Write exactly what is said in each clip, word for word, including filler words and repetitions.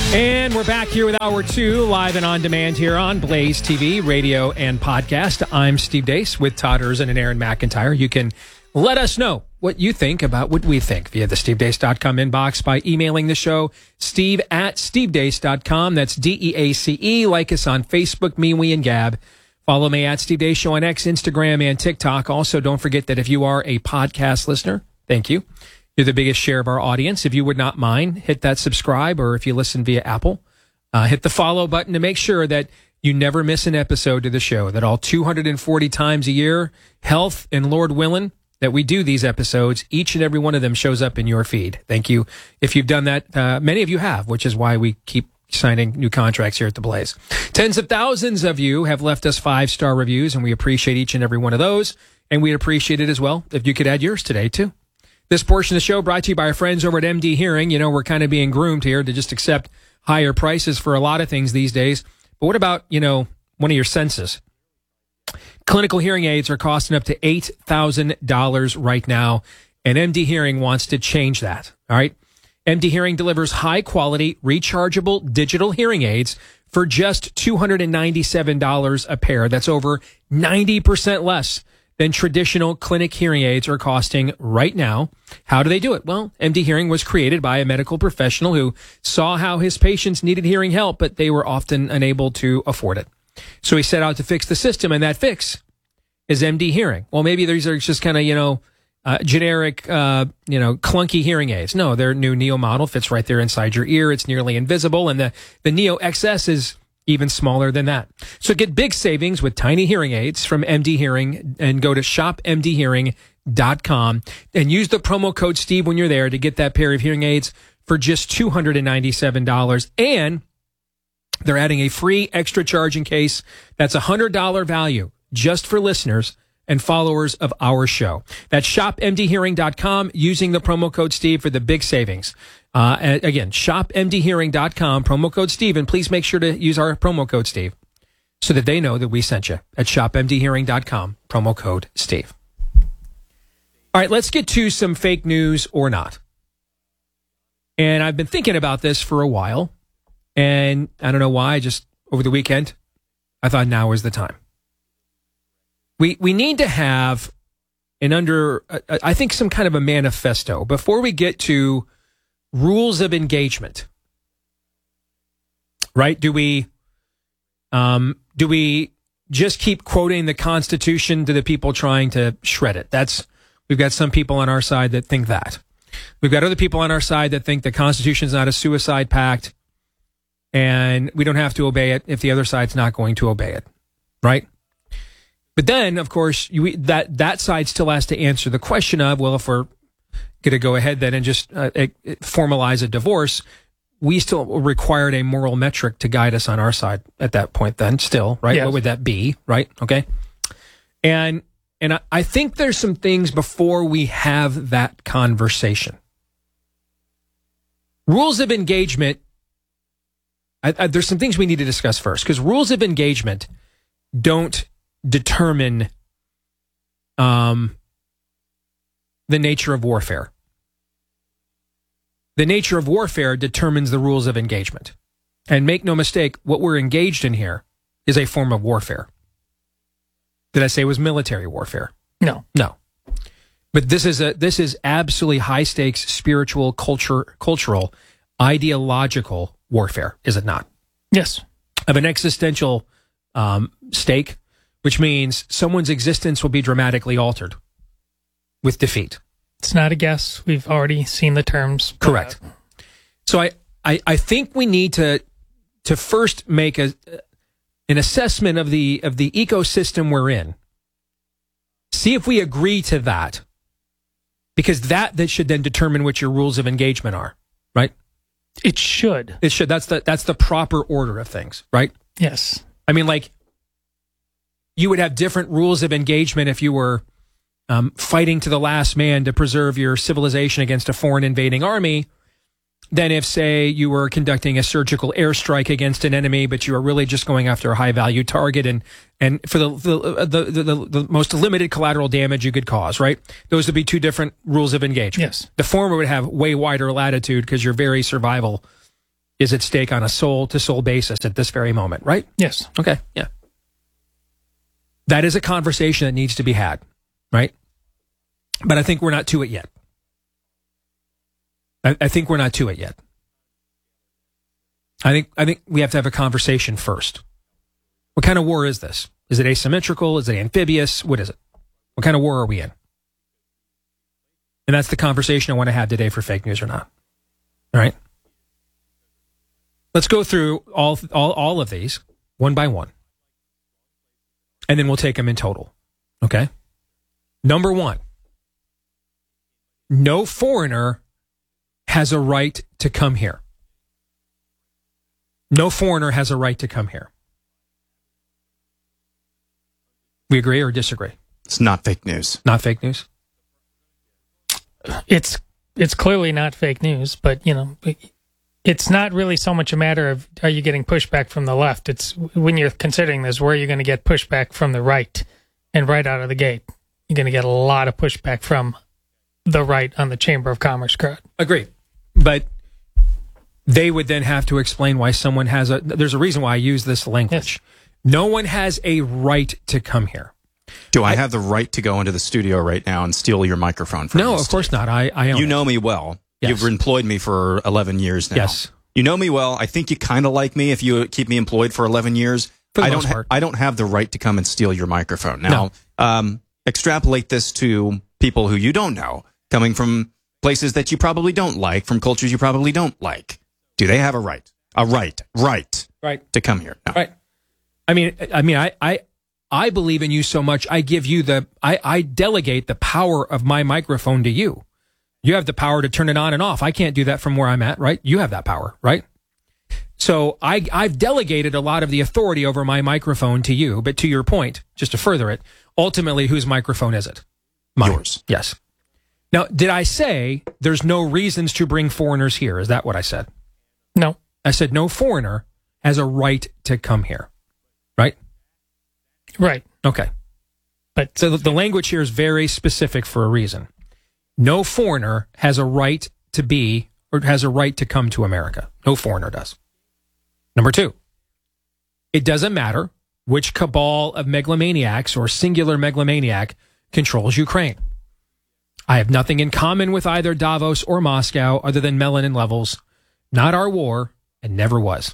And we're back here with Hour two, live and on demand here on Blaze T V, radio, and podcast. I'm Steve Deace with Todd Erzin and Aaron McIntyre. You can let us know what you think about what we think via the steve deace dot com inbox by emailing the show, steve at steve deace dot com. That's D E A C E. Like us on Facebook, MeWe, and Gab. Follow me at Steve Deace Show on X, Instagram, and TikTok. Also, don't forget that if you are a podcast listener, thank you. You're the biggest share of our audience. If you would not mind, hit that subscribe, or if you listen via Apple, uh, hit the follow button to make sure that you never miss an episode of the show, that all two hundred forty times a year, health and Lord willing, that we do these episodes, each and every one of them shows up in your feed. Thank you. If you've done that, uh, many of you have, which is why we keep signing new contracts here at the Blaze. Tens of thousands of you have left us five-star reviews, and we appreciate each and every one of those. And we'd appreciate it as well if you could add yours today, too. This portion of the show brought to you by our friends over at M D Hearing. You know, we're kind of being groomed here to just accept higher prices for a lot of things these days. But what about, you know, one of your senses? Clinical hearing aids are costing up to eight thousand dollars right now, and M D Hearing wants to change that, all right? M D Hearing delivers high-quality, rechargeable digital hearing aids for just two hundred ninety-seven dollars a pair. That's over ninety percent less than traditional clinic hearing aids are costing right now. How do they do it? Well, M D Hearing was created by a medical professional who saw how his patients needed hearing help, but they were often unable to afford it. So he set out to fix the system, and that fix is M D Hearing. Well, maybe these are just kind of, you know, uh, generic, uh, you know, clunky hearing aids. No, their new Neo model fits right there inside your ear. It's nearly invisible, and the, the Neo X S is even smaller than that. So get big savings with tiny hearing aids from M D Hearing, and go to shop m d hearing dot com and use the promo code Steve when you're there to get that pair of hearing aids for just two hundred ninety-seven dollars. And they're adding a free extra charging case. That's a one hundred dollars value just for listeners and followers of our show. That's shop m d hearing dot com using the promo code Steve for the big savings. Uh, again, shop m d hearing dot com, promo code Steve, and please make sure to use our promo code Steve so that they know that we sent you at shop m d hearing dot com, promo code Steve. All right, let's get to some fake news or not. And I've been thinking about this for a while, and I don't know why, just over the weekend, I thought now is the time. We we need to have an under, I think, some kind of a manifesto before we get to rules of engagement. Right? Do we, um, do we just keep quoting the Constitution to the people trying to shred it? That's, we've got some people on our side that think that. We've got other people on our side that think the Constitution is not a suicide pact, and we don't have to obey it if the other side's not going to obey it. Right? But then, of course, you, that, that side still has to answer the question of, well, if we're going to go ahead then and just uh, formalize a divorce, we still required a moral metric to guide us on our side at that point then still, right? Yes. What would that be, right? Okay. And and I, I think there's some things before we have that conversation. Rules of engagement, I, I, there's some things we need to discuss first, because rules of engagement don't determine um, the nature of warfare. The nature of warfare determines the rules of engagement. And make no mistake, what we're engaged in here is a form of warfare. Did I say it was military warfare? No. No. But this is a this is absolutely high stakes spiritual, culture, cultural, ideological warfare, is it not? Yes. Of an existential um, stake, which means someone's existence will be dramatically altered with defeat. It's not a guess. We've already seen the terms. Correct. So I, I, I think we need to to first make a an assessment of the of the ecosystem we're in. See if we agree to that. Because that, that should then determine what your rules of engagement are, right? It should. It should. That's the that's the proper order of things, right? Yes. I mean, like, you would have different rules of engagement if you were um, fighting to the last man to preserve your civilization against a foreign invading army than if, say, you were conducting a surgical airstrike against an enemy, but you were really just going after a high-value target and and for the the, the the the the most limited collateral damage you could cause, right? Those would be two different rules of engagement. Yes. The former would have way wider latitude because you're very survival is at stake on a soul-to-soul basis at this very moment, right? Yes. Okay, yeah. That is a conversation that needs to be had, right? But I think we're not to it yet. I, I think we're not to it yet. I think I think we have to have a conversation first. What kind of war is this? Is it asymmetrical? Is it amphibious? What is it? What kind of war are we in? And that's the conversation I want to have today for fake news or not. All right? Let's go through all all, all of these one by one. And then we'll take them in total. Okay? Number one. No foreigner has a right to come here. No foreigner has a right to come here. We agree or disagree? It's not fake news. Not fake news? It's it's clearly not fake news, but, you know, it's not really so much a matter of are you getting pushback from the left. It's when you're considering this, where are you going to get pushback from the right? And right out of the gate, you're going to get a lot of pushback from the right on the Chamber of Commerce crowd. Agreed. But they would then have to explain why someone has a... There's a reason why I use this language. Yes. No one has a right to come here. Do I, I have the right to go into the studio right now and steal your microphone from you? No, of course not. I, I own You it. know me well. Yes. You've employed me for eleven years now. Yes. You know me well. I think you kind of like me if you keep me employed for eleven years. For the I most don't. Ha- part. I don't have the right to come and steal your microphone. Now, no. um, extrapolate this to people who you don't know, coming from places that you probably don't like, from cultures you probably don't like. Do they have a right? A right, right, right to come here? No. Right. I mean, I mean, I, I, I believe in you so much. I give you the. I, I delegate the power of my microphone to you. You have the power to turn it on and off. I can't do that from where I'm at, right? You have that power, right? So I, I've delegated a lot of the authority over my microphone to you. But to your point, just to further it, ultimately, whose microphone is it? Mine. Yours. Yes. Now, did I say there's no reasons to bring foreigners here? Is that what I said? No. I said no foreigner has a right to come here, right? Right. Okay. But so the, the language here is very specific for a reason. No foreigner has a right to be or has a right to come to America. No foreigner does. Number two, it doesn't matter which cabal of megalomaniacs or singular megalomaniac controls Ukraine. I have nothing in common with either Davos or Moscow other than melanin levels. Not our war, and never was.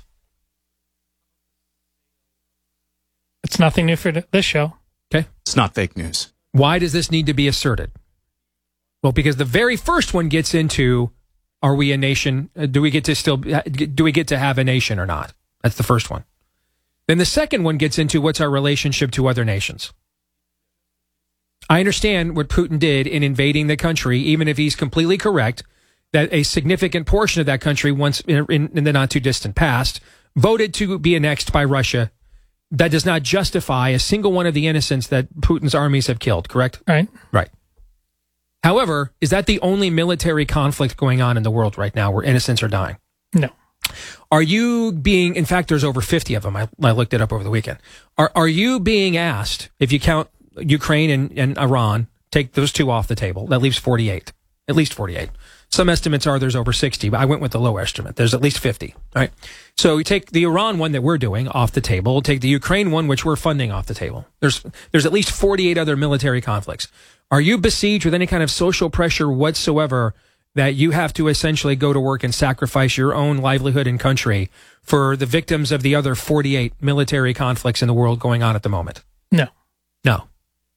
It's nothing new for this show. Okay. It's not fake news. Why does this need to be asserted? Well, because the very first one gets into, are we a nation? Do we get to still, do we get to have a nation or not? That's the first one. Then the second one gets into what's our relationship to other nations. I understand what Putin did in invading the country, even if he's completely correct, that a significant portion of that country, once in, in, in the not too distant past, voted to be annexed by Russia. That does not justify a single one of the innocents that Putin's armies have killed, correct? Right. Right. However, is that the only military conflict going on in the world right now where innocents are dying? No. Are you being, in fact, there's over fifty of them. I, I looked it up over the weekend. Are, are you being asked, if you count Ukraine and, and Iran, take those two off the table, that leaves forty-eight, at least forty-eight. Some estimates are there's over sixty, but I went with the low estimate. There's at least fifty. All right. So you take the Iran one that we're doing off the table, take the Ukraine one, which we're funding, off the table. There's there's at least forty-eight other military conflicts. Are you besieged with any kind of social pressure whatsoever that you have to essentially go to work and sacrifice your own livelihood and country for the victims of the other forty-eight military conflicts in the world going on at the moment? No. No.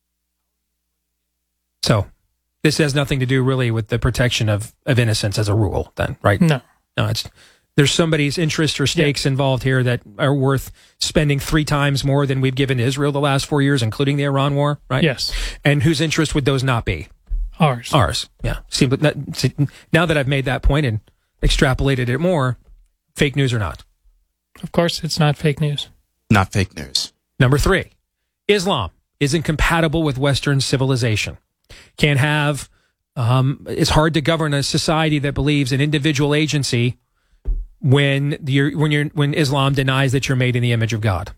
So this has nothing to do really with the protection of, of innocence as a rule then, right? No. No, it's there's somebody's interests or stakes yeah. involved here that are worth spending three times more than we've given to Israel the last four years, including the Iran war, right? Yes. And whose interest would those not be? Ours. Ours, yeah. See, but that, see, now that I've made that point and extrapolated it more, fake news or not? Of course, it's not fake news. Not fake news. Number three, Islam is incompatible with Western civilization. Can't have, um, it's hard to govern a society that believes in individual agency when you're, when you're, when Islam denies that you're made in the image of God.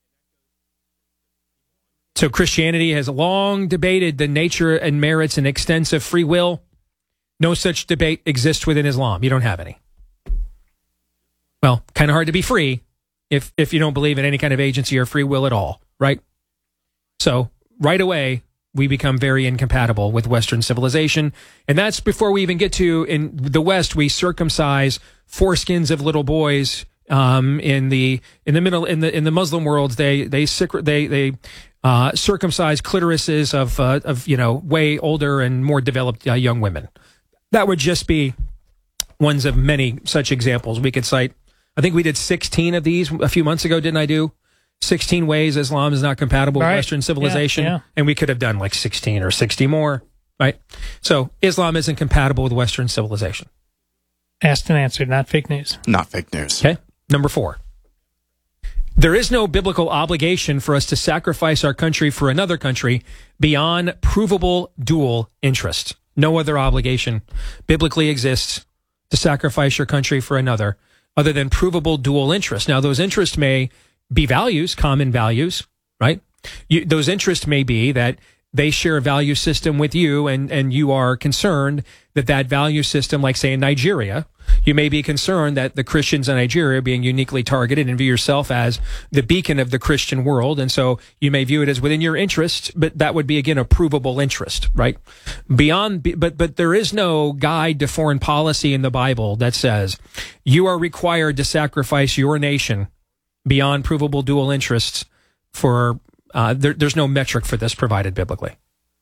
So Christianity has long debated the nature and merits and extents of free will. No such debate exists within Islam. You don't have any. Well, kind of hard to be free if if you don't believe in any kind of agency or free will at all, right? So right away, we become very incompatible with Western civilization. And that's before we even get to, in the West, we circumcise foreskins of little boys. Um, in the in the middle in the in the Muslim world, they they they they uh, circumcise clitorises of uh, of you know way older and more developed uh, young women. That would just be ones of many such examples we could cite. I think we did sixteen of these a few months ago, didn't I? Do sixteen ways Islam is not compatible right. with Western civilization, yeah, yeah. and we could have done like sixteen or sixty more, right? So Islam isn't compatible with Western civilization. Asked and answered, not fake news. Not fake news. Okay. Number four, there is no biblical obligation for us to sacrifice our country for another country beyond provable dual interest. No other obligation biblically exists to sacrifice your country for another other than provable dual interest. Now, those interests may be values, common values, right? You, those interests may be that they share a value system with you, and, and you are concerned that that value system, like say in Nigeria, you may be concerned that the Christians in Nigeria are being uniquely targeted and view yourself as the beacon of the Christian world. And so you may view it as within your interest, but that would be, again, a provable interest, right? Beyond, but, but there is no guide to foreign policy in the Bible that says you are required to sacrifice your nation beyond provable dual interests for, uh, there, there's no metric for this provided biblically.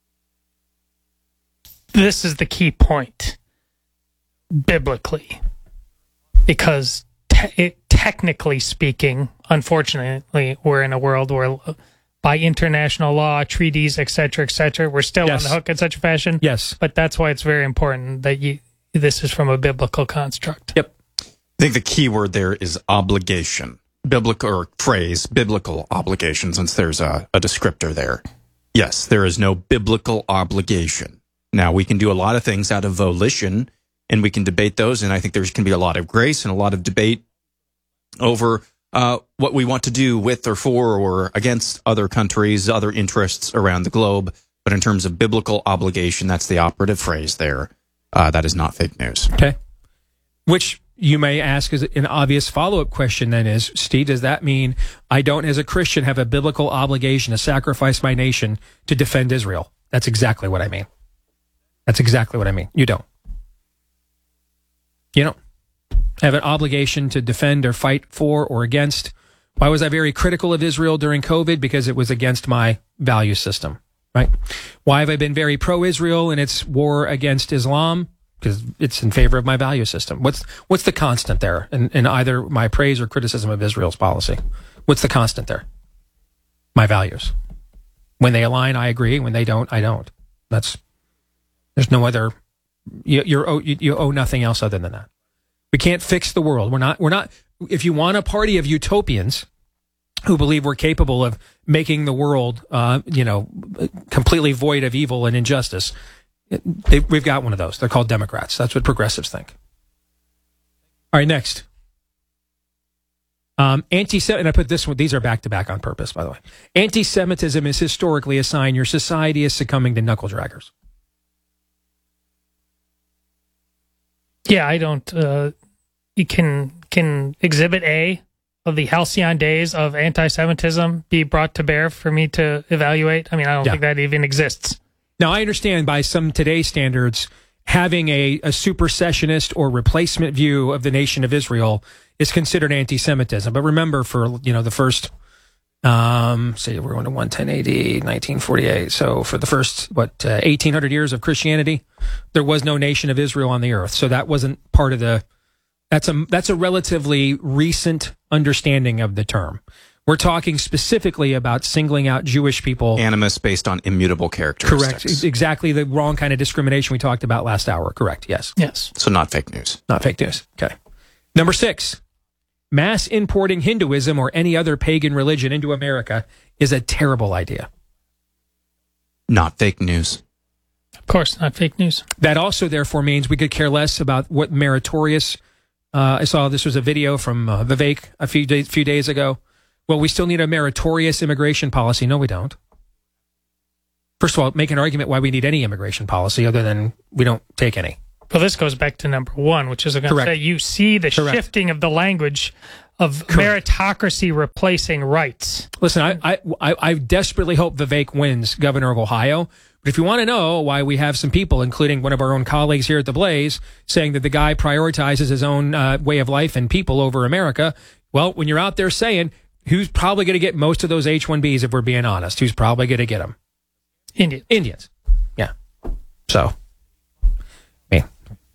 This is the key point. Biblically, because te- it, technically speaking, unfortunately, we're in a world where by international law, treaties, et cetera, et cetera, we're still Yes. on the hook in such a fashion. Yes. But that's why it's very important that you this is from a biblical construct. Yep. I think the key word there is obligation. Biblical or phrase, biblical obligation, since there's a, a descriptor there. Yes, there is no biblical obligation. Now, we can do a lot of things out of volition, and we can debate those, and I think there can be a lot of grace and a lot of debate over uh, what we want to do with or for or against other countries, other interests around the globe. But in terms of biblical obligation, that's the operative phrase there. Uh, that is not fake news. Okay. Which you may ask as an obvious follow-up question then is, Steve, does that mean I don't, as a Christian, have a biblical obligation to sacrifice my nation to defend Israel? That's exactly what I mean. That's exactly what I mean. You don't. You don't have an obligation to defend or fight for or against. Why was I very critical of Israel during COVID? Because it was against my value system, right? Why have I been very pro-Israel in its war against Islam? Because it's in favor of my value system. What's what's the constant there in, in either my praise or criticism of Israel's policy? What's the constant there? My values. When they align, I agree. When they don't, I don't. That's there's no other. You, you're, you, you owe nothing else other than that. We can't fix the world. We're not, we're not, if you want a party of utopians who believe we're capable of making the world, uh, you know, completely void of evil and injustice, they, we've got one of those. They're called Democrats. That's what progressives think. All right, next. Um, anti-Semitism, and I put this one, these are back to back on purpose, by the way. Anti-Semitism is historically a sign your society is succumbing to knuckle draggers. Yeah, I don't. Uh, you can can Exhibit A of the halcyon days of anti-Semitism be brought to bear for me to evaluate? I mean, I don't Yeah. think that even exists. Now, I understand by some today's standards, having a, a supersessionist or replacement view of the nation of Israel is considered anti-Semitism. But remember, for you know the first, um, say we're going to one ten A D, nineteen forty-eight. So for the first what uh, eighteen hundred years of Christianity, there was no nation of Israel on the earth. So that wasn't part of the. That's a that's a relatively recent understanding of the term. We're talking specifically about singling out Jewish people. Animus based on immutable characteristics. Correct. Exactly the wrong kind of discrimination we talked about last hour. Correct. Yes. Yes. So not fake news. Not fake news. Okay. Number six, mass importing Hinduism or any other pagan religion into America is a terrible idea. Not fake news. Of course, not fake news. That also, therefore, means we could care less about what meritorious. Uh, I saw this was a video from uh, Vivek a few days, few days ago. Well, we still need a meritorious immigration policy. No, we don't. First of all, make an argument why we need any immigration policy other than we don't take any. Well, this goes back to number one, which is going to say you see the Correct. shifting of the language of Correct. meritocracy replacing rights. Listen, I, I, I desperately hope Vivek wins governor of Ohio. But if you want to know why we have some people, including one of our own colleagues here at The Blaze, saying that the guy prioritizes his own uh, way of life and people over America, well, when you're out there saying who's probably going to get most of those H one Bs, if we're being honest, who's probably going to get them? Indian. Indians. Yeah. So, man.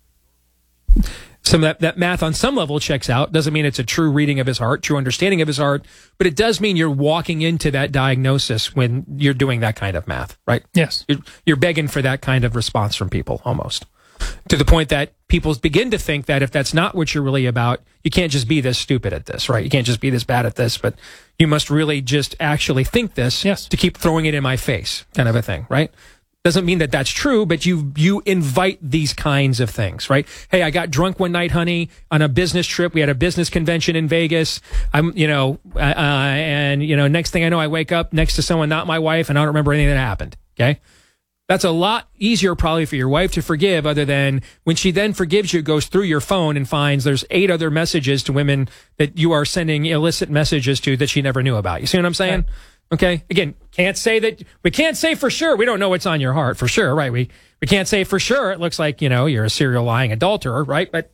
Some of that, that math on some level checks out. Doesn't mean it's a true reading of his heart, true understanding of his heart, but it does mean you're walking into that diagnosis when you're doing that kind of math, right? Yes. You're, you're begging for that kind of response from people, almost. To the point that people begin to think that if that's not what you're really about, you can't just be this stupid at this, right? You can't just be this bad at this, but you must really just actually think this Yes. to keep throwing it in my face, kind of a thing, right? Doesn't mean that that's true, but you you invite these kinds of things, right? Hey, I got drunk one night, honey, on a business trip. We had a business convention in Vegas. I'm, you know, uh, and you know, next thing I know, I wake up next to someone not my wife, and I don't remember anything that happened. Okay, that's a lot easier probably for your wife to forgive. Other than when she then forgives you, goes through your phone and finds there's eight other messages to women that you are sending illicit messages to that she never knew about. You see what I'm saying? Right. Okay. Again, can't say that we can't say for sure. We don't know what's on your heart for sure, right? We we can't say for sure. It looks like, you know, you're a serial lying adulterer, right? But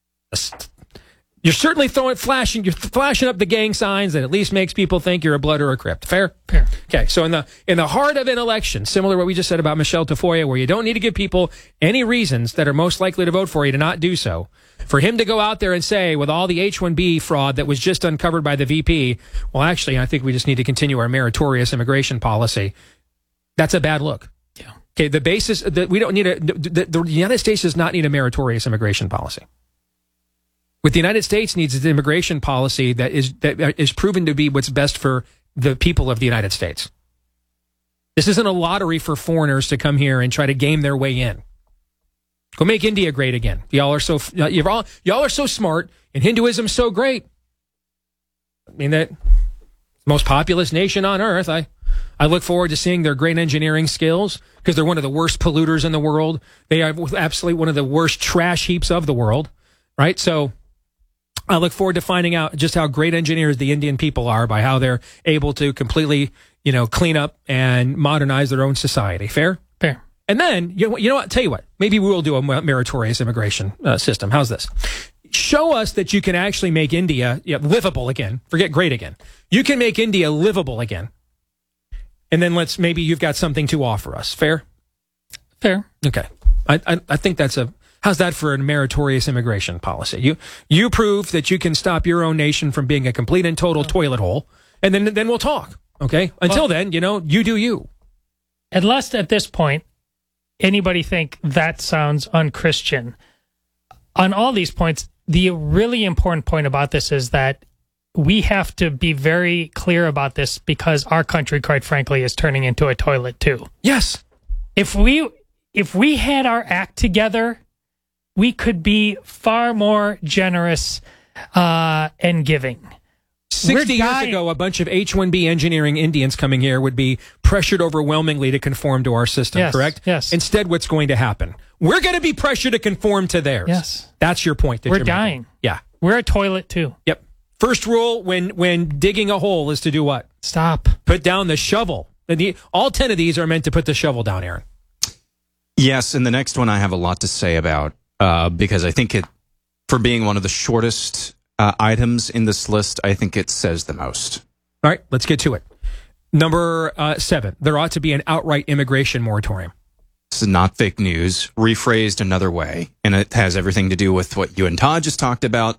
you're certainly throwing flashing you're flashing up the gang signs that at least makes people think you're a blood or a crypt. Fair? Fair. Okay. So in the in the heart of an election, similar to what we just said about Michelle Tafoya, where you don't need to give people any reasons that are most likely to vote for you to not do so. For him to go out there and say, with all the H one B fraud that was just uncovered by the V P, well, actually, I think we just need to continue our meritorious immigration policy. That's a bad look. Yeah. Okay. The basis that we don't need a the, the United States does not need a meritorious immigration policy. What the United States needs is an immigration policy that is that is proven to be what's best for the people of the United States. This isn't a lottery for foreigners to come here and try to game their way in. Go make India great again. Y'all are so you're all y'all are so smart, and Hinduism's so great. I mean, that most populous nation on earth. I I look forward to seeing their great engineering skills because they're one of the worst polluters in the world. They are absolutely one of the worst trash heaps of the world, right? So I look forward to finding out just how great engineers the Indian people are by how they're able to completely, you know, clean up and modernize their own society. Fair? Fair. And then, you know, you know what? Tell you what. Maybe we'll do a meritorious immigration uh, system. How's this? Show us that you can actually make India yeah, livable again. Forget great again. You can make India livable again. And then let's, maybe you've got something to offer us. Fair? Fair. Okay. I, I, I think that's a... How's that for a meritorious immigration policy? You you prove that you can stop your own nation from being a complete and total toilet hole, and then then we'll talk. Okay. Until well, then, you know, you do you. Unless at this point anybody think that sounds unchristian. On all these points, the really important point about this is that we have to be very clear about this because our country, quite frankly, is turning into a toilet too. Yes. If we if we had our act together, we could be far more generous uh, and giving. Sixty years ago, a bunch of H one B engineering Indians coming here would be pressured overwhelmingly to conform to our system, yes, correct? Yes. Instead, what's going to happen? We're going to be pressured to conform to theirs. Yes. That's your point. That We're you're dying. Making. Yeah. We're a toilet, too. Yep. First rule when, when digging a hole is to do what? Stop. Put down the shovel. And the, all ten of these are meant to put the shovel down, Aaron. Yes, and the next one I have a lot to say about. Uh, because I think it, for being one of the shortest uh, items in this list, I think it says the most. All right, let's get to it. Number uh, seven, there ought to be an outright immigration moratorium. This is not fake news, rephrased another way, and it has everything to do with what you and Todd just talked about.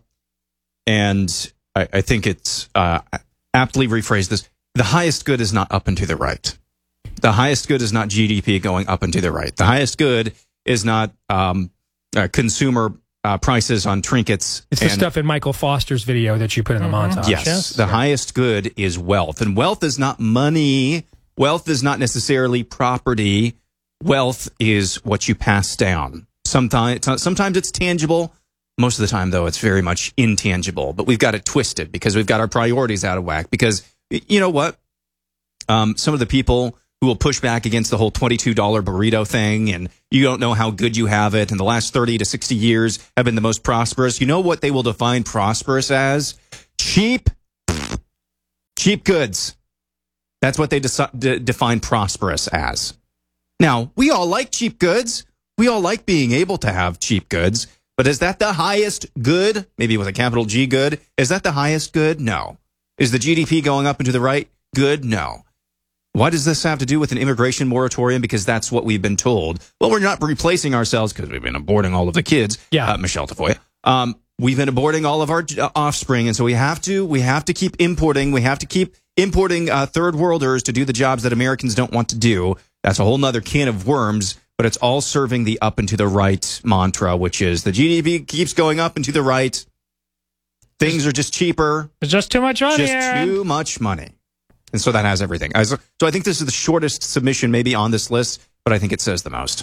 And I, I think it's uh, aptly rephrased this. The highest good is not up and to the right. The highest good is not G D P going up and to the right. The highest good is not... Um, Uh, consumer uh, prices on trinkets. It's the stuff in Michael Foster's video that you put in the mm-hmm. montage. Yes, yes. The yeah. highest good is wealth. And wealth is not money. Wealth is not necessarily property. Wealth is what you pass down. Sometimes, sometimes it's tangible. Most of the time, though, it's very much intangible. But we've got it twisted because we've got our priorities out of whack. Because, you know what? Um, some of the people who will push back against the whole twenty-two dollar burrito thing, and you don't know how good you have it, and the last thirty to sixty years have been the most prosperous. You know what they will define prosperous as? Cheap, cheap goods. That's what they de- de- define prosperous as. Now, we all like cheap goods. We all like being able to have cheap goods. But is that the highest good? Maybe with a capital G good. Is that the highest good? No. Is the G D P going up and to the right? Good? No. Why does this have to do with an immigration moratorium? Because that's what we've been told. Well, we're not replacing ourselves because we've been aborting all of the kids. Yeah. Uh, Michelle Tafoya. Um, we've been aborting all of our uh, offspring. And so we have to, we have to keep importing. We have to keep importing uh, third worlders to do the jobs that Americans don't want to do. That's a whole nother can of worms, but it's all serving the up and to the right mantra, which is the G D P keeps going up and to the right. Things are just cheaper. It's just too much money. Just Aaron. too much money. And so that has everything. So I think this is the shortest submission maybe on this list, but I think it says the most.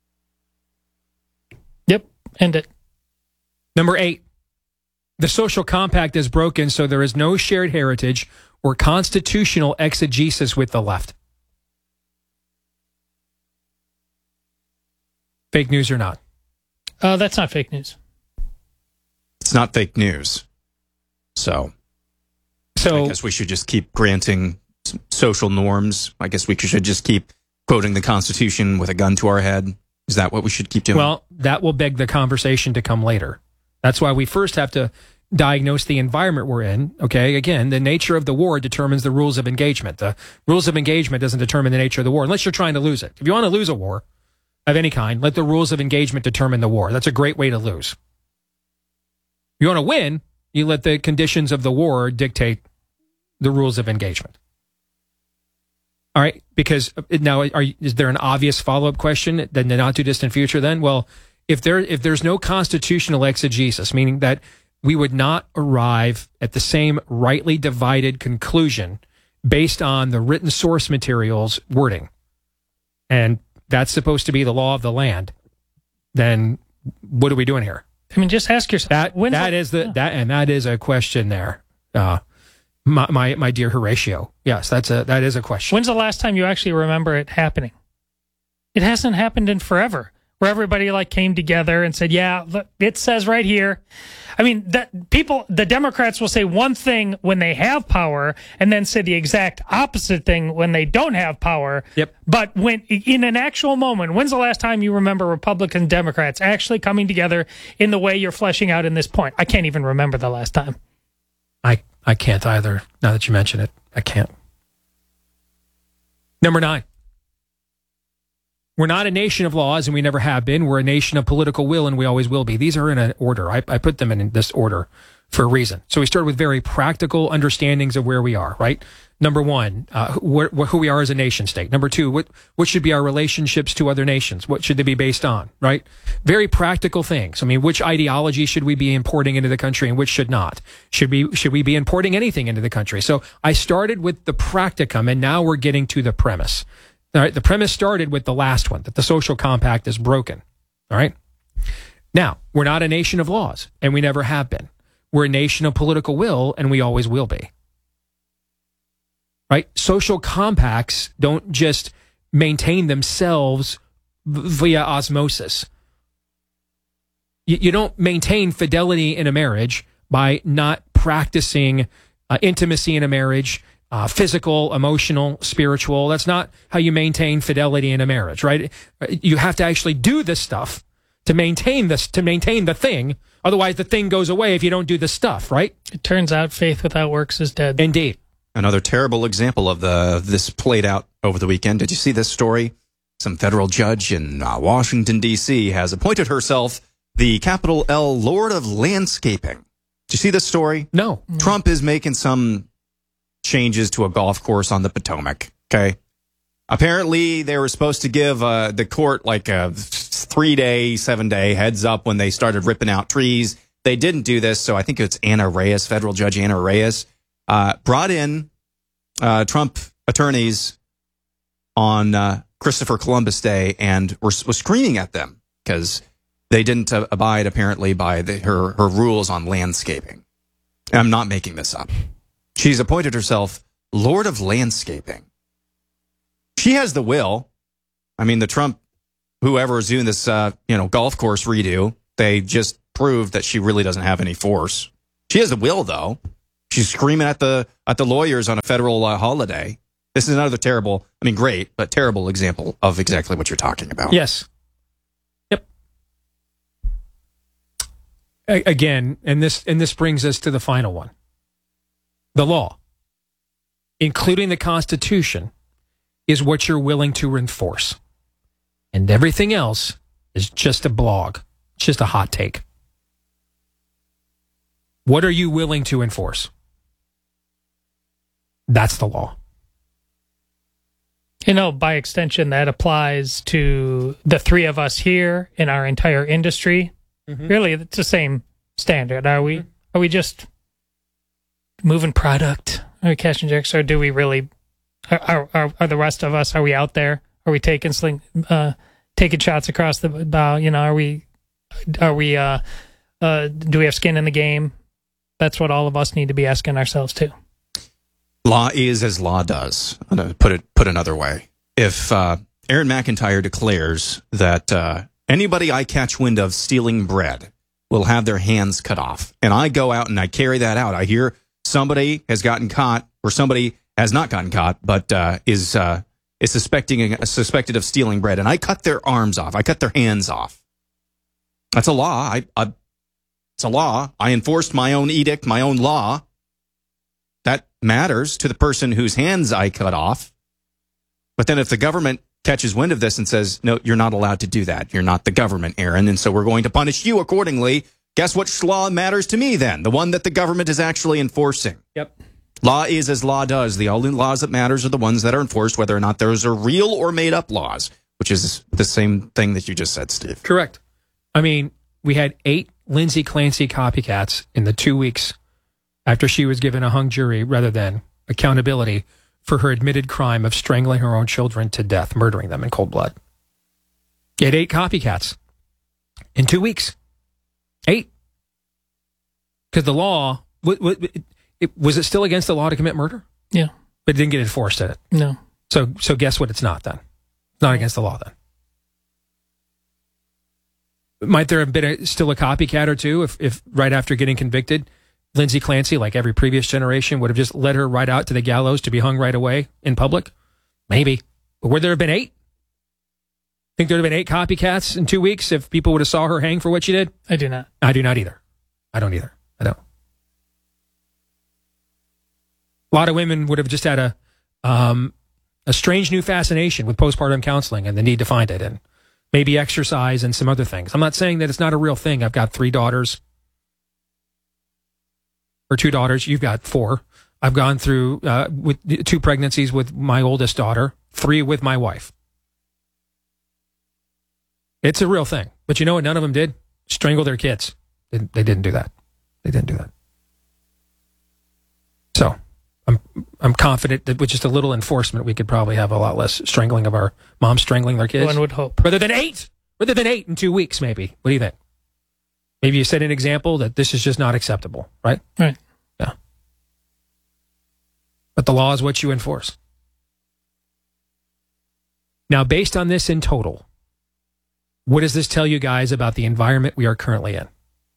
Yep, end it. Number eight, the social compact is broken, so there is no shared heritage or constitutional exegesis with the left. Fake news or not? Uh, that's not fake news. It's not fake news. So, so I guess we should just keep granting social norms. I guess we should just keep quoting the Constitution with a gun to our head. Is that what we should keep doing? Well, that will beg the conversation to come later. That's why we first have to diagnose the environment we're in. Okay, again, the nature of the war determines the rules of engagement. The rules of engagement doesn't determine the nature of the war, unless you're trying to lose it. If you want to lose a war of any kind, let the rules of engagement determine the war. That's a great way to lose. If you want to win, you let the conditions of the war dictate the rules of engagement. All right, because now are, is there an obvious follow-up question in the not too distant future then? Well, if there if there's no constitutional exegesis, meaning that we would not arrive at the same rightly divided conclusion based on the written source material's wording, and that's supposed to be the law of the land, then what are we doing here? I mean, just ask yourself. That that is the that and that is a question there, uh, my, my my dear Horatio. Yes, that's a that is a question. When's the last time you actually remember it happening? It hasn't happened in forever, where everybody like came together and said, "Yeah, look, it says right here." I mean, that people, the Democrats will say one thing when they have power, and then say the exact opposite thing when they don't have power. Yep. But when in an actual moment, when's the last time you remember Republicans and Democrats actually coming together in the way you're fleshing out in this point? I can't even remember the last time. I I can't either. Now that you mention it, I can't. Number nine. We're not a nation of laws, and we never have been. We're a nation of political will, and we always will be. These are in an order. I, I put them in this order for a reason. So we start with very practical understandings of where we are, right? Number one, uh, wh- wh- who we are as a nation state. Number two, what, what should be our relationships to other nations? What should they be based on, right? Very practical things. I mean, which ideology should we be importing into the country and which should not? Should we, should we be importing anything into the country? So I started with the practicum, and now we're getting to the premise. All right, the premise started with the last one, that the social compact is broken. All right. Now, we're not a nation of laws, and we never have been. We're a nation of political will, and we always will be. Right? Social compacts don't just maintain themselves via osmosis. You, you don't maintain fidelity in a marriage by not practicing uh, intimacy in a marriage. Uh, physical, emotional, spiritual. That's not how you maintain fidelity in a marriage, right? You have to actually do this stuff to maintain this, to maintain the thing. Otherwise, the thing goes away if you don't do the stuff, right? It turns out faith without works is dead. Indeed. Another terrible example of the this played out over the weekend. Did you see this story? Some federal judge in uh, Washington, D C has appointed herself the capital L Lord of Landscaping. Did you see this story? No. Trump is making some changes to a golf course on the Potomac. Okay. Apparently, they were supposed to give uh, the court like a three day, seven day heads up when they started ripping out trees. They didn't do this. So I think it's Anna Reyes, federal judge Anna Reyes, uh, brought in uh, Trump attorneys on uh, Christopher Columbus Day and was, was screaming at them because they didn't uh, abide apparently by the, her, her rules on landscaping. I'm not making this up. She's appointed herself Lord of Landscaping. She has the will. I mean, the Trump, whoever is doing this, uh, you know, golf course redo, they just proved that she really doesn't have any force. She has the will, though. She's screaming at the at the lawyers on a federal uh, holiday. This is another terrible, I mean, great, but terrible example of exactly what you're talking about. Yes. Yep. A- again, and this and this brings us to the final one. The law, including the Constitution, is what you're willing to enforce. And everything else is just a blog, just a hot take. What are you willing to enforce? That's the law. You know, by extension, that applies to the three of us here in our entire industry. Mm-hmm. Really, it's the same standard. Are we? Mm-hmm. Are we just moving product? Are we cashing checks, or do we really? Are, are are the rest of us? Are we out there? Are we taking sling, uh, taking shots across the bow? You know, are we? Are we? Uh, uh, do we have skin in the game? That's what all of us need to be asking ourselves too. Law is as law does. I'm going to put it put another way. If uh, Aaron McIntyre declares that uh, anybody I catch wind of stealing bread will have their hands cut off, and I go out and I carry that out, I hear somebody has gotten caught, or somebody has not gotten caught, but uh, is uh, is suspecting uh, suspected of stealing bread, and I cut their arms off, I cut their hands off. That's a law. I, I it's a law. I enforced my own edict, my own law. That matters to the person whose hands I cut off. But then if the government catches wind of this and says, no, you're not allowed to do that. You're not the government, Aaron, and so we're going to punish you accordingly. Guess which law matters to me then? The one that the government is actually enforcing. Yep. Law is as law does. The only laws that matters are the ones that are enforced, whether or not those are real or made up laws, which is the same thing that you just said, Steve. Correct. I mean, we had eight Lindsay Clancy copycats in the two weeks after she was given a hung jury rather than accountability for her admitted crime of strangling her own children to death, murdering them in cold blood. You had eight copycats in two weeks. Eight. Because the law, what, what, it, was it still against the law to commit murder? Yeah. But it didn't get enforced, did it? No. So, so guess what it's not then? It's not against the law then. Might there have been a, still a copycat or two if, if right after getting convicted, Lindsay Clancy, like every previous generation, would have just led her right out to the gallows to be hung right away in public? Maybe. But would there have been eight? Think there would have been eight copycats in two weeks if people would have saw her hang for what she did? I do not. I do not either. I don't either. I don't. A lot of women would have just had a um, a strange new fascination with postpartum counseling and the need to find it, and maybe exercise and some other things. I'm not saying that it's not a real thing. I've got three daughters. Or two daughters. You've got four. I've gone through uh, with two pregnancies with my oldest daughter, three with my wife. It's a real thing. But you know what none of them did? Strangle their kids. They, they didn't do that. They didn't do that. So I'm I'm confident that with just a little enforcement, we could probably have a lot less strangling of our moms strangling their kids. One would hope. Rather than eight. Rather than eight in two weeks, maybe. What do you think? Maybe you set an example that this is just not acceptable, right? Right. Yeah. But the law is what you enforce. Now, based on this in total, what does this tell you guys about the environment we are currently in?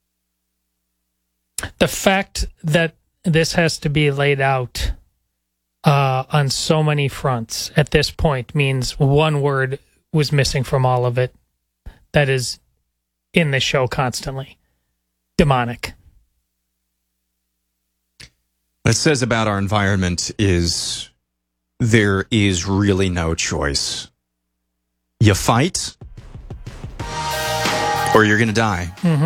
The fact that this has to be laid out uh, on so many fronts at this point means one word was missing from all of it. That is in the show constantly. Demonic. What it says about our environment is there is really no choice. You fight or you're going to die. Mm-hmm.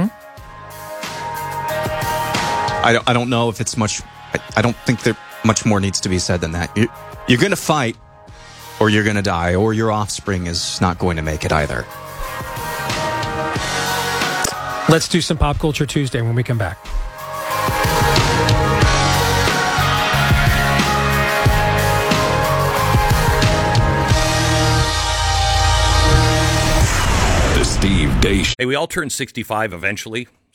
I don't, I don't know if it's much, I, I don't think there much more needs to be said than that. You, you're going to fight or you're going to die, or your offspring is not going to make it either. Let's do some Pop Culture Tuesday when we come back. The Steve Deace. Hey, we all turn sixty-five eventually.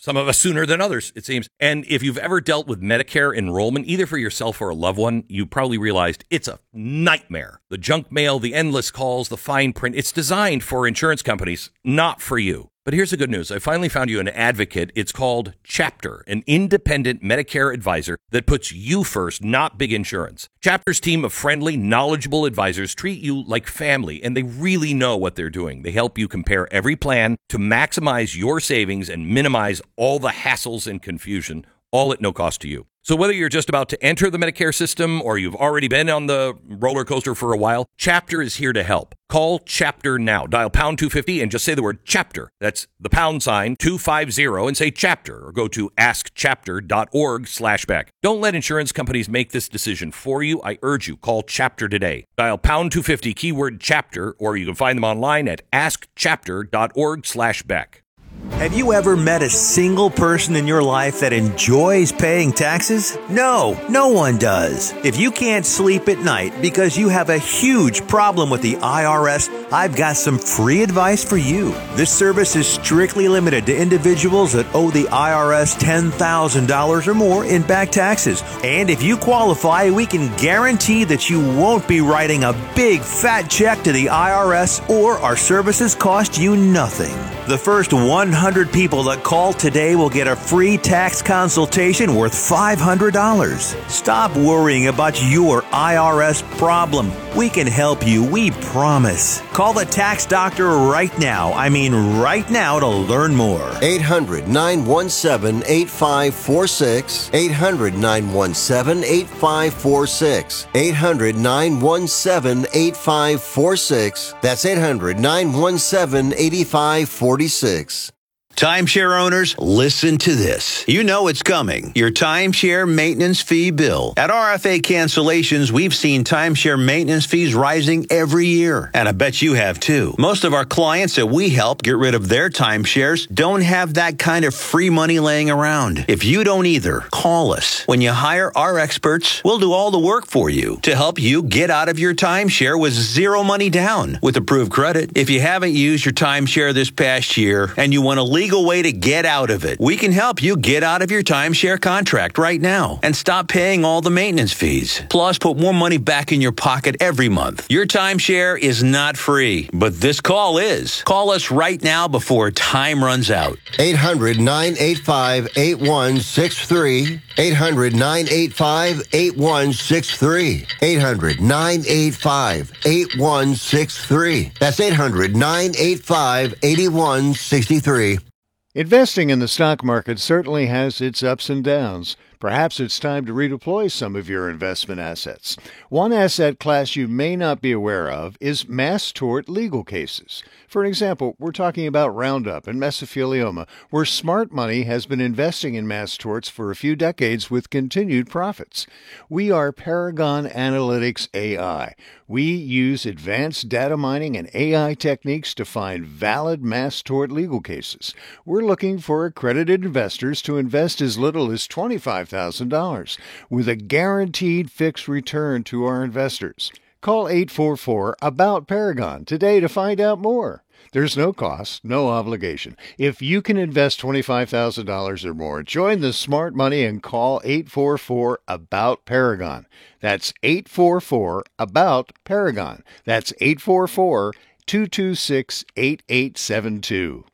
some of us sooner than others, it seems. And if you've ever dealt with Medicare enrollment, either for yourself or a loved one, you probably realized it's a nightmare. The junk mail, the endless calls, the fine print, it's designed for insurance companies, not for you. But here's the good news. I finally found you an advocate. It's called Chapter, an independent Medicare advisor that puts you first, not big insurance. Chapter's team of friendly, knowledgeable advisors treat you like family, and they really know what they're doing. They help you compare every plan to maximize your savings and minimize all the hassles and confusion, all at no cost to you. So whether you're just about to enter the Medicare system or you've already been on the roller coaster for a while, Chapter is here to help. Call Chapter now. Dial pound two fifty and just say the word Chapter. That's the pound sign two fifty and say Chapter, or go to askchapter.org slash Beck. Don't let insurance companies make this decision for you. I urge you, call Chapter today. Dial pound two fifty, keyword Chapter, or you can find them online at askchapter.org slash Beck. Have you ever met a single person in your life that enjoys paying taxes? No, no one does. If you can't sleep at night because you have a huge problem with the I R S, I've got some free advice for you. This service is strictly limited to individuals that owe the I R S ten thousand dollars or more in back taxes. And if you qualify, we can guarantee that you won't be writing a big fat check to the I R S, or our services cost you nothing. The first one hundred people that call today will get a free tax consultation worth five hundred dollars. Stop worrying about your I R S problem. We can help you, we promise. Call the tax doctor right now. I mean right now to learn more. eight hundred, nine one seven, eight five four six. eight hundred, nine one seven, eight five four six. eight hundred, nine one seven, eight five four six. That's eight hundred, nine one seven, eight five four six. Timeshare owners, listen to this. You know it's coming. Your timeshare maintenance fee bill. At R F A Cancellations, we've seen timeshare maintenance fees rising every year. And I bet you have too. Most of our clients that we help get rid of their timeshares don't have that kind of free money laying around. If you don't either, call us. When you hire our experts, we'll do all the work for you to help you get out of your timeshare with zero money down with approved credit. If you haven't used your timeshare this past year and you want to leave legal way to get out of it. We can help you get out of your timeshare contract right now and stop paying all the maintenance fees. Plus, put more money back in your pocket every month. Your timeshare is not free, but this call is. Call us right now before time runs out. eight hundred, nine eight five, eight one six three. eight hundred, nine eight five, eight one six three. eight hundred, nine eight five, eight one six three. That's eight hundred, nine eight five, eight one six three. Investing in the stock market certainly has its ups and downs. Perhaps it's time to redeploy some of your investment assets. One asset class you may not be aware of is mass tort legal cases. For example, we're talking about Roundup and mesothelioma, where smart money has been investing in mass torts for a few decades with continued profits. We are Paragon Analytics A I. We use advanced data mining and A I techniques to find valid mass tort legal cases. We're looking for accredited investors to invest as little as twenty-five thousand dollars with a guaranteed fixed return to our investors. Call eight four four, ABOUT Paragon today to find out more. There's no cost, no obligation. If you can invest twenty-five thousand dollars or more, join the smart money and call eight four four, ABOUT Paragon. That's eight four four, ABOUT Paragon. That's eight four four, two two six, eight eight seven two.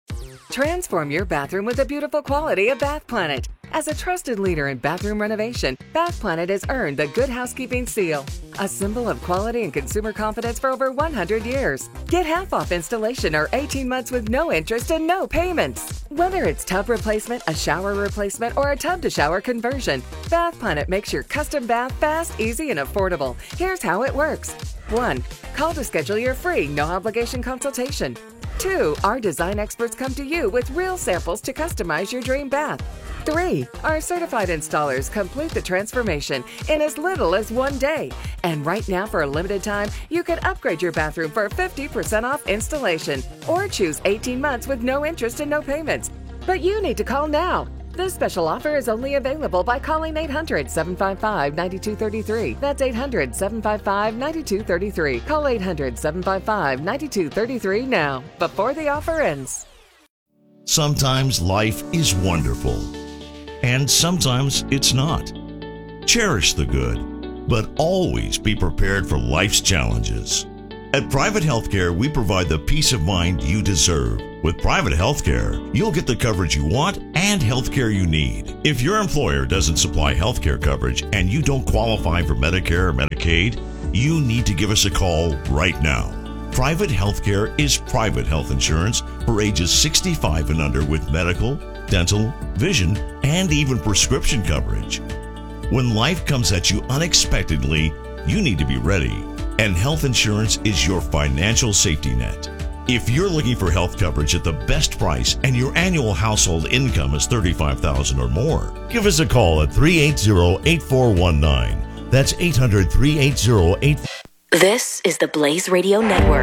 Transform your bathroom with the beautiful quality of Bath Planet. As a trusted leader in bathroom renovation, Bath Planet has earned the Good Housekeeping seal, a symbol of quality and consumer confidence for over one hundred years. Get half off installation or eighteen months with no interest and no payments. Whether it's tub replacement, a shower replacement, or a tub-to-shower conversion, Bath Planet makes your custom bath fast, easy, and affordable. Here's how it works. one. Call to schedule your free, no-obligation consultation. two. Our design experts come to you with real samples to customize your dream bath. three. Our certified installers complete the transformation in as little as one day. And right now, for a limited time, you can upgrade your bathroom for fifty percent off installation or choose eighteen months with no interest and no payments. But you need to call now. This special offer is only available by calling eight hundred, seven five five, nine two three three. That's eight hundred, seven five five, nine two three three. Call eight hundred, seven five five, nine two three three now, before the offer ends. Sometimes life is wonderful, and sometimes it's not. Cherish the good, but always be prepared for life's challenges. At Private Healthcare, we provide the peace of mind you deserve. With Private Healthcare, you'll get the coverage you want and healthcare you need. If your employer doesn't supply healthcare coverage and you don't qualify for Medicare or Medicaid, you need to give us a call right now. Private Healthcare is private health insurance for ages sixty-five and under with medical, dental, vision, and even prescription coverage. When life comes at you unexpectedly, you need to be ready, and health insurance is your financial safety net. If you're looking for health coverage at the best price and your annual household income is thirty-five thousand dollars or more, give us a call at three eight zero, eight four one nine. That's eight hundred, three eight zero, eight four one nine. This is the Blaze Radio Network.